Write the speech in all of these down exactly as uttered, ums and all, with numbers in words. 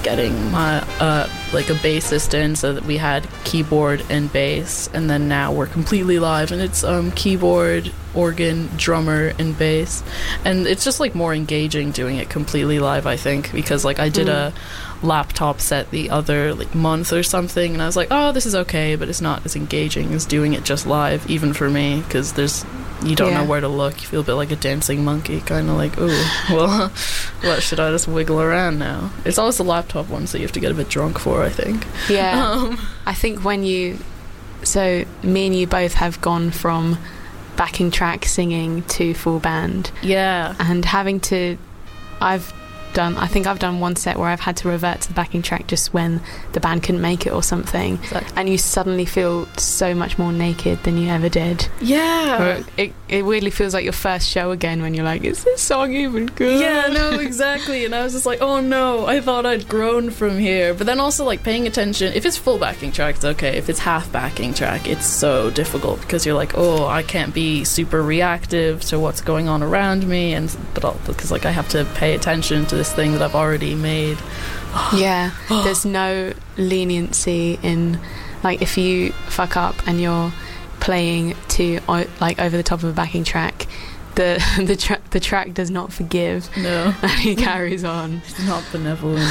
getting my uh, like a bassist in, so that we had keyboard and bass, and then now we're completely live, and it's um, keyboard, organ, drummer, and bass, and it's just like more engaging doing it completely live, I think, because like I did mm. a laptop set the other like month or something, and I was like, oh, this is okay, but it's not as engaging as doing it just live, even for me, because there's you don't yeah. know where to look. You feel a bit like a dancing monkey, kind of like, ooh, well, what should I just wiggle around now? It's always the laptop ones that you have to get a bit drunk for, I think. Yeah. Um, I think when you, so me and you both have gone from backing track singing to full band. Yeah. And having to, I've done, I think I've done one set where I've had to revert to the backing track just when the band couldn't make it or something. Exactly. And you suddenly feel so much more naked than you ever did. Yeah. It, it weirdly feels like your first show again when you're like, is this song even good? Yeah, no, exactly. And I was just like, oh no, I thought I'd grown from here. But then also like paying attention, if it's full backing track, it's okay. If it's half backing track, it's so difficult because you're like, oh, I can't be super reactive to what's going on around me, and but I'll, because like I have to pay attention to this thing that I've already made. Yeah, there's no leniency in, like, if you fuck up and you're playing to like over the top of a backing track, the the, tra- the track does not forgive. No. And he carries on. It's not benevolent.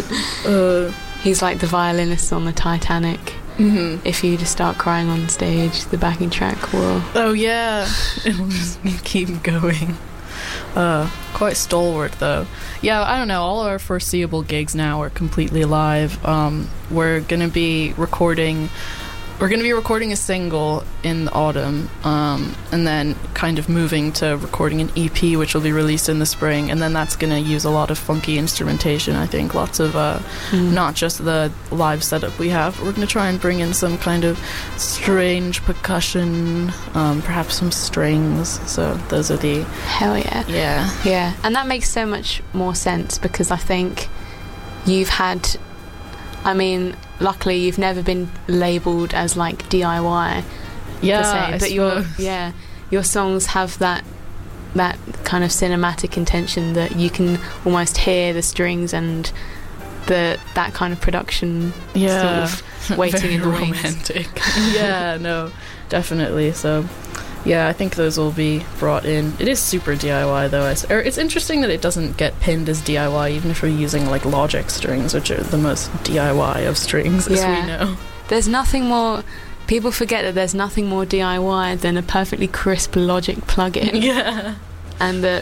uh, He's like the violinist on the Titanic. Mm-hmm. If you just start crying on stage, the backing track will... Oh yeah, it'll just keep going. Uh, quite stalwart though. Yeah, I don't know, all our foreseeable gigs now are completely live. Um, we're gonna be recording we're gonna be recording a single in the autumn, um, and then kind of moving to recording an E P which will be released in the spring, and then that's gonna use a lot of funky instrumentation, I think. Lots of uh, mm. not just the live setup we have. We're gonna try and bring in some kind of strange percussion, um, perhaps some strings. So those are the... Hell yeah. Yeah. Yeah, and that makes so much more sense because I think you've had... I mean, luckily you've never been labelled as like D I Y. Yeah, per se, I but your suppose. yeah, your songs have that that kind of cinematic intention that you can almost hear the strings and the that kind of production. Yeah, sort of waiting very in the romantic. Yeah, no, definitely. So, yeah, I think those will be brought in. It is super D I Y though. It's, or it's interesting that it doesn't get pinned as D I Y, even if we're using like Logic strings, which are the most D I Y of strings as yeah. we know. There's nothing more. People forget that there's nothing more D I Y than a perfectly crisp Logic plugin. Yeah, and that.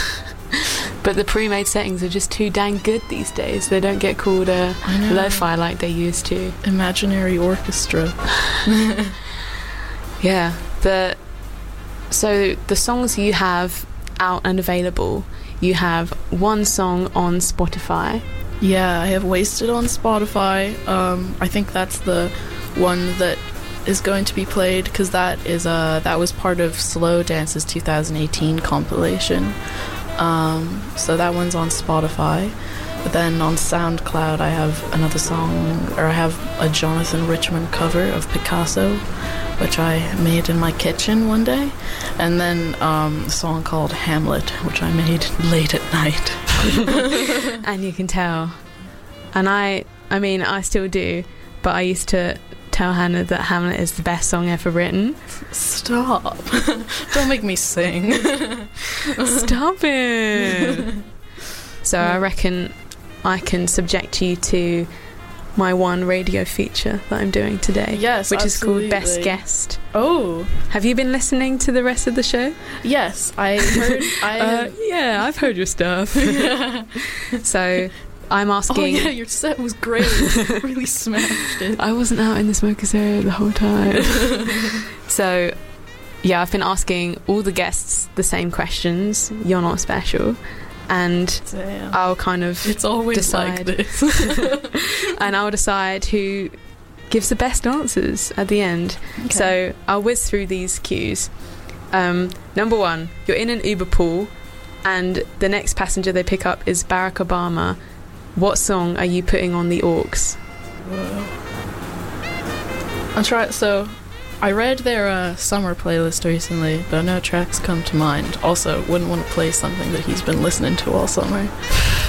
But the pre-made settings are just too dang good these days. They don't get called a lo-fi like they used to. Imaginary orchestra. Yeah, the. So the songs you have out and available, you have one song on Spotify. Yeah, I have Wasted on Spotify. Um, I think that's the one that is going to be played because that is uh that was part of Slow Dance's two thousand eighteen compilation. Um, so that one's on Spotify. But then on SoundCloud, I have another song, or I have a Jonathan Richman cover of Picasso, which I made in my kitchen one day, and then um, a song called Hamlet, which I made late at night. And you can tell. And I, I mean, I still do, but I used to tell Hannah that Hamlet is the best song ever written. Stop. Don't make me sing. Stop it. So I reckon I can subject you to my one radio feature that I'm doing today. Yes, which absolutely. is called Best Guest. Oh. Have you been listening to the rest of the show? Yes, I heard... I uh, yeah, I've heard your stuff. Yeah. So I'm asking... Oh yeah, your set was great. Really smashed it. I wasn't out in the smokers area the whole time. So, yeah, I've been asking all the guests the same questions. You're not special. And Damn. I'll kind of it's always decide, like this. and I'll decide who gives the best answers at the end. Okay. So I'll whiz through these cues. Um, number one, you're in an Uber pool and the next passenger they pick up is Barack Obama. What song are you putting on the aux? Whoa. I'll try it. So I read their uh, summer playlist recently, but no tracks come to mind. Also, wouldn't want to play something that he's been listening to all summer.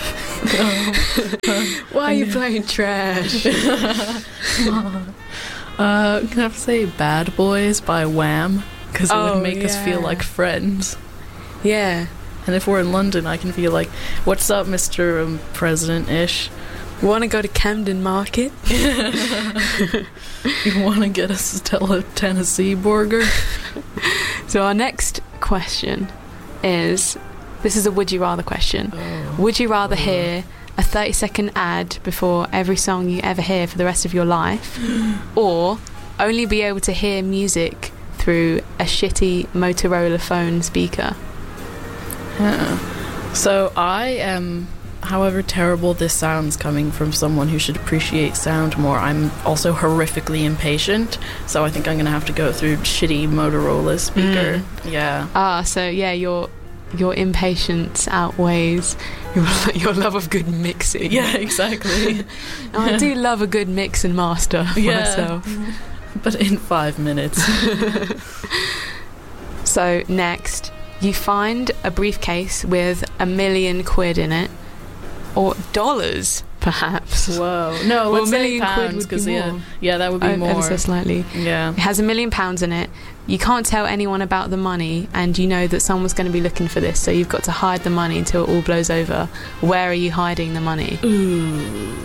Why are you playing trash? uh, I'm gonna have to say Bad Boys by Wham, because it Oh, would make us feel yeah. like friends. Yeah. And if we're in London, I can feel like, what's up, Mister Um, President-ish? Want to go to Camden Market? You want to get a Stella Tennessee burger? So our next question is, this is a would you rather question. Oh. Would you rather Oh. hear a thirty second ad before every song you ever hear for the rest of your life, or only be able to hear music through a shitty Motorola phone speaker? Yeah. So I am, however terrible this sounds coming from someone who should appreciate sound more, I'm also horrifically impatient, so I think I'm going to have to go through shitty Motorola speaker. Yeah. Ah, so yeah, your your impatience outweighs your, your love of good mixing. Yeah, exactly. I do love a good mix and master Yeah. myself. But in five minutes. So next, you find a briefcase with a million quid in it, or dollars, perhaps. Whoa. No, Well, let's a say million quid pounds, would be because yeah, more. yeah, that would be Oh, more. ever so slightly. Yeah. It has a million pounds in it. You can't tell anyone about the money, and you know that someone's going to be looking for this, so you've got to hide the money until it all blows over. Where are you hiding the money? Ooh.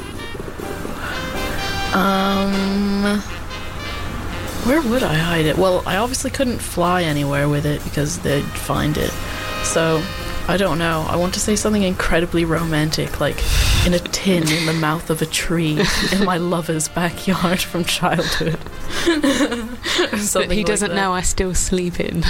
Um. Where would I hide it? Well, I obviously couldn't fly anywhere with it because they'd find it. So, I don't know. I want to say something incredibly romantic, like in a tin in the mouth of a tree in my lover's backyard from childhood. But Something he like doesn't that. know I still sleep in.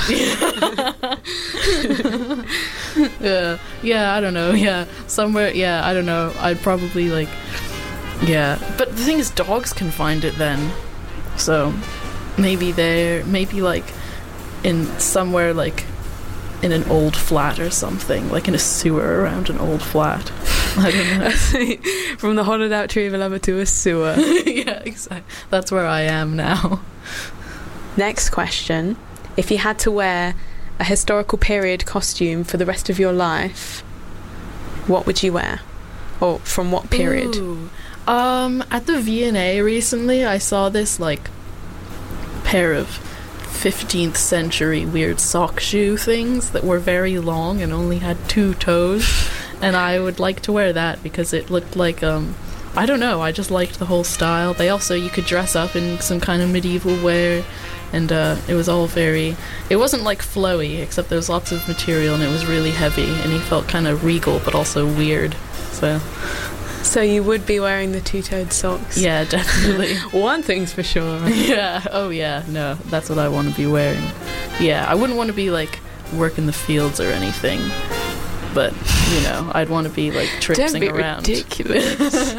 Yeah, yeah, I don't know. Yeah, somewhere. Yeah, I don't know. I'd probably like. Yeah, but the thing is, dogs can find it then. So maybe they're maybe like in somewhere like in an old flat or something, like in a sewer around an old flat. I don't know. From the hollowed out tree of a lover to a sewer. Yeah, exactly. That's where I am now. Next question. If you had to wear a historical period costume for the rest of your life, what would you wear? Or from what period? Ooh. Um, at the V and A recently, I saw this like pair of fifteenth century weird sock shoe things that were very long and only had two toes, and I would like to wear that because it looked like um I don't know, I just liked the whole style. They also, you could dress up in some kind of medieval wear, and uh, it was all very, it wasn't like flowy, except there was lots of material and it was really heavy, and he felt kind of regal but also weird. So So you would be wearing the two-toed socks? yeah, definitely. One thing's for sure. Yeah, oh yeah, no, that's what I want to be wearing. Yeah, I wouldn't want to be like work in the fields or anything, but you know, I'd want to be like traipsing Don't be around. ridiculous.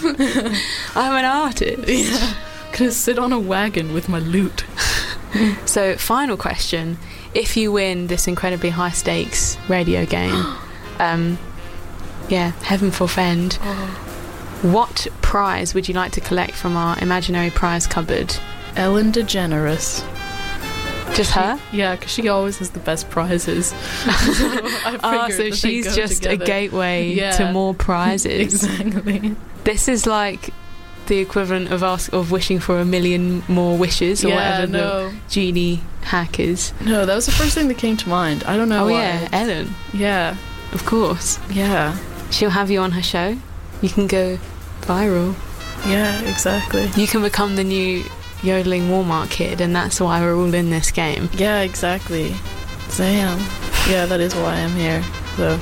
I'm an artist. Yeah, gonna sit on a wagon with my lute. So, final question. If you win this incredibly high-stakes radio game, um, yeah, heaven forfend, what prize would you like to collect from our imaginary prize cupboard? Ellen DeGeneres. Just her? Yeah, because she always has the best prizes. So I Ah, figured so that they she's go just together. a gateway Yeah. to more prizes. Exactly. This is like the equivalent of ask of wishing for a million more wishes, or Yeah, whatever no, the genie hack is. no, that was the first thing that came to mind. I don't know Oh why. yeah, Ellen, Yeah, of course. yeah, She'll have you on her show. You can go viral. yeah, exactly. You can become the new yodeling Walmart kid, and that's why we're all in this game. Yeah, exactly. Damn. Yeah, that is why I'm here. So,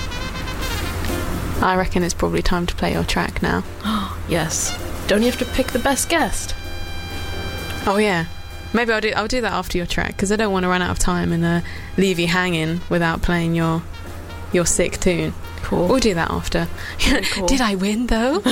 I reckon it's probably time to play your track now. yes. Don't you have to pick the best guest? Oh yeah, maybe I'll do I'll do that after your track, because I don't want to run out of time and uh, leave you hanging without playing your your sick tune. Cool. We'll do that after. Very cool. Did I win though?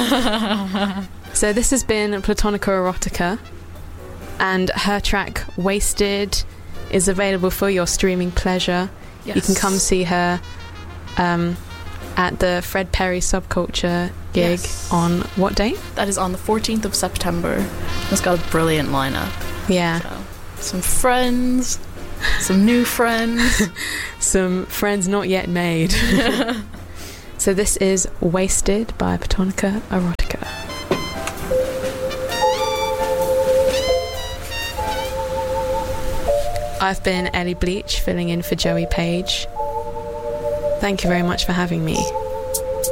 So this has been Platonica Erotica, and her track Wasted is available for your streaming pleasure. Yes. You can come see her um, at the Fred Perry Subculture gig Yes. on what date? That is on the fourteenth of September. It's got a brilliant lineup. Yeah. So, some friends, some new friends. Some friends not yet made. So this is Wasted by Platonica Erotica. I've been Ellie Bleach, filling in for Joey Page. Thank you very much for having me.